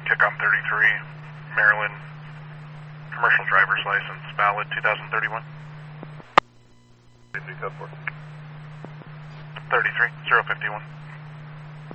Kickom 33, Maryland, commercial driver's license, valid 2031. Safety code 4. 33, 051.